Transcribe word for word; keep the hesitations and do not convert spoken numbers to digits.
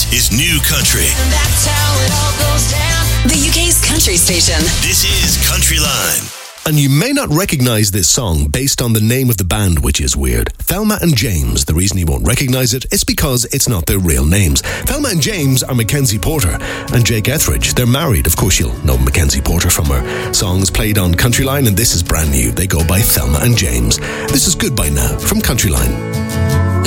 is New Country. And that's how it all goes down. The U K's country station. This is Country Line. And you may not recognise this song based on the name of the band, which is weird. Thelma and James. The reason you won't recognise it is because it's not their real names. Thelma and James are Mackenzie Porter and Jake Etheridge. They're married. Of course, you'll know Mackenzie Porter from her songs played on Country Line, and this is brand new. They go by Thelma and James. This is Goodbye Now from Country Line.